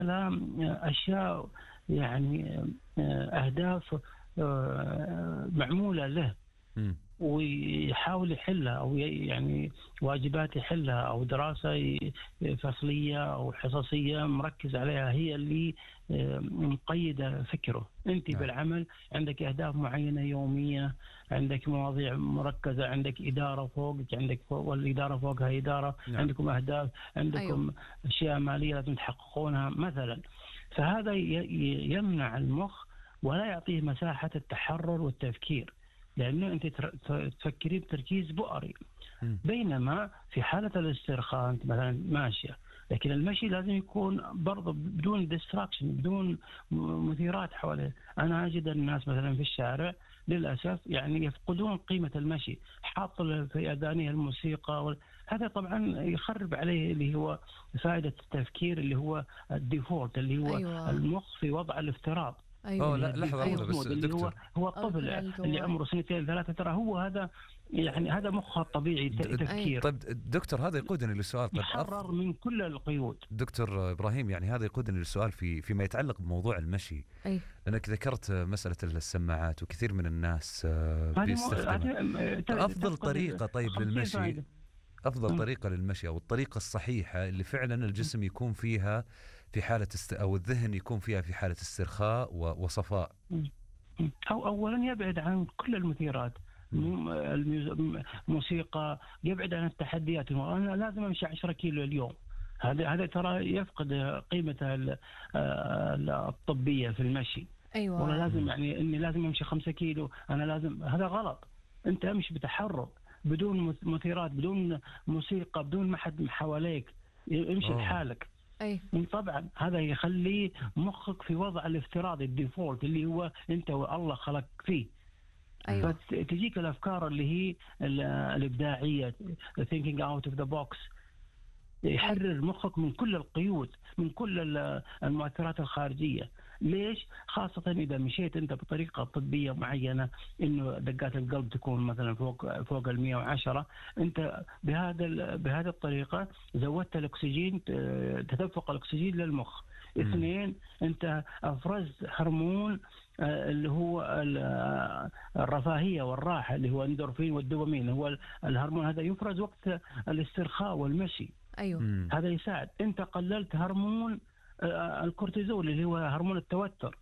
أشياء يعني أهداف معمولة له، مم. ويحاول يحلها، أو يعني واجبات يحلها، أو دراسة فصلية أو حصصية مركز عليها، هي اللي مقيدة فكره. أنت نعم. بالعمل عندك أهداف معينة يومية، عندك مواضيع مركزة، عندك إدارة فوقك، عندك فوق والإدارة فوقها إدارة، نعم. عندكم أهداف، أيوه. عندكم أشياء مالية لازم تحققونها مثلا. فهذا يمنع المخ ولا يعطيه مساحة التحرر والتفكير، لأنه أنت تفكري بتركيز بؤري. مم. بينما في حالة الاسترخاء أنت مثلا ماشية، لكن المشي لازم يكون برضه بدون ديستراكشن، بدون مثيرات حواليه. أنا أجد الناس مثلا في الشارع للأسف يعني يفقدون قيمة المشي، حاط في أذانه الموسيقى هذا طبعا يخرب عليه اللي هو فائدة التفكير، اللي هو الديفولت، اللي هو أيوه. المخ في وضع الافتراض. أوه، أيوه. لا، لحظة الديفولت لحظة أيوه. بس مود اللي دكتور. هو الطفل الطفل اللي الجوال. عمره 2 3، ترى هو هذا يعني هذا مخه الطبيعي أي. تفكير، طيب دكتور، هذا يقودني للسؤال. طيب محرر من كل القيود. دكتور إبراهيم، يعني هذا يقودني للسؤال فيما يتعلق بموضوع المشي، أي. لأنك ذكرت مسألة السماعات وكثير من الناس بيستخدمها. هذه فأفضل تفقد طريقة طيب 50 للمشي، فائدة. أفضل طريقة للمشي أو الطريقة الصحيحة اللي فعلا الجسم يكون فيها في حالة أو الذهن يكون فيها في حالة استرخاء وصفاء. أو أولا يبعد عن كل المثيرات، موسيقى، يبعد عن التحديات. أنا لازم أمشي 10 كيلو اليوم، هذا ترى يفقد قيمته الطبية في المشي. والله أيوه. لازم يعني إني لازم أمشي 5 كيلو، أنا لازم، هذا غلط. أنت أمشي بتحرك بدون مثيرات، بدون موسيقى، بدون ما حد حواليك، امشي لحالك. أي. طبعا هذا يخلي مخك في وضع الافتراضي الديفولت اللي هو انت والله خلق فيه. أيوه. فتجيك الافكار اللي هي الابداعيه، thinking out of the box، يحرر مخك من كل القيود، من كل المؤثرات الخارجيه. ليش؟ خاصه اذا مشيت انت بطريقه طبيه معينه، انه دقات القلب تكون مثلا فوق ال 110، انت بهذه الطريقه زودت الاكسجين، تدفق الاكسجين للمخ. اثنين، انت افرزت هرمون اللي هو الرفاهيه والراحه، اللي هو الاندورفين والدوبامين، هو الهرمون هذا يفرز وقت الاسترخاء والمشي. أيوه. هذا يساعد. انت قللت هرمون الكورتيزول اللي هو هرمون التوتر.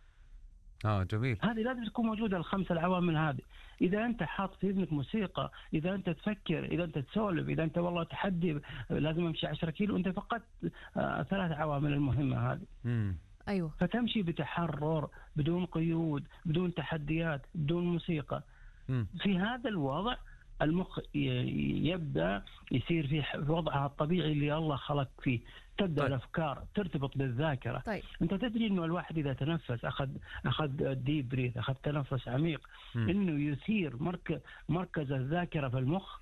جميل. هذه لازم تكون موجودة، الخمسة العوامل هذه. إذا أنت حاط في ابنك موسيقى، إذا أنت تفكر، إذا أنت تسولف، إذا أنت والله تحدي لازم أمشي 10 كيلو، أنت فقدت 3 عوامل المهمة هذه. أيوه. فتمشي بتحرر، بدون قيود، بدون تحديات، بدون موسيقى. في هذا الوضع المخ يبدأ يصير في وضعها الطبيعي اللي الله خلق فيه. تبدأ طيب. الأفكار ترتبط بالذاكرة. طيب. أنت تدري إنه الواحد إذا تنفس، أخذ ديب بريث، أخذ تنفس عميق، إنه يثير مركز الذاكرة في المخ،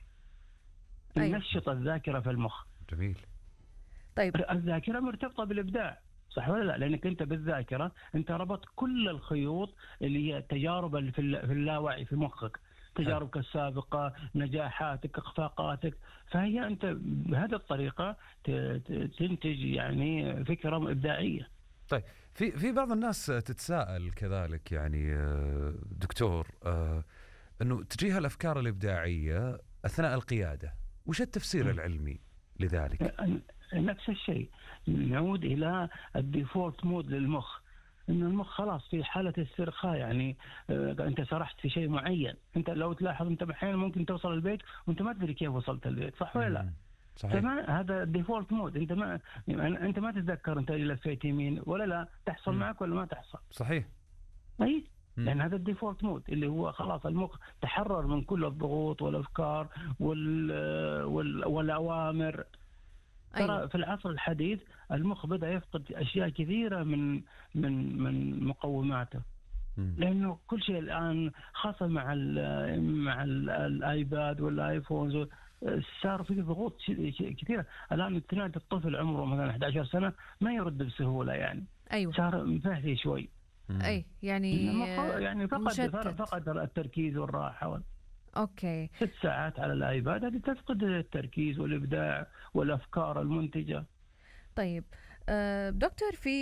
ينشط الذاكرة في المخ. جميل. طيب. الذاكرة مرتبطة بالإبداع، صح ولا لا؟ لأنك أنت بالذاكرة أنت ربط كل الخيوط اللي هي التجارب اللي في اللاوعي في مخك، تجاربك السابقة، نجاحاتك، اخفاقاتك. فهي أنت بهذه الطريقة تنتج يعني فكرة إبداعية. طيب، في بعض الناس تتساءل كذلك يعني دكتور، أنه تجيها الأفكار الإبداعية أثناء القيادة، وش التفسير العلمي لذلك؟ نفس الشيء، نعود إلى الديفولت مود للمخ، إن المخ خلاص في حالة استرخاء. يعني أنت سرحت في شيء معين، أنت لو تلاحظ أنت أحيانا ممكن توصل البيت وأنت ما تدري كيف وصلت البيت، صح ولا لا؟ صحيح. هذا الديفولت مود، أنت ما تتذكر أنت لفيت يمين ولا لا، تحصل معك ولا ما تحصل. صحيح. أي، لأن هذا الديفولت مود اللي هو خلاص المخ تحرر من كل الضغوط والأفكار والأوامر. ترى في العصر الحديث المخ بدأ يفقد أشياء كثيرة من مقوماته، لأنه كل شيء الآن خاصة مع الآيباد والآيفونز صار في ضغوط كثيرة. الآن تنادي الطفل عمره مثلا 11 سنة ما يرد بسهولة، يعني أيوه. صار مفهي شوي. أي يعني فقد التركيز والراحة. أوكي. 6 ساعات على الآيباد هذه تفقد التركيز والإبداع والأفكار المنتجة. طيب دكتور، في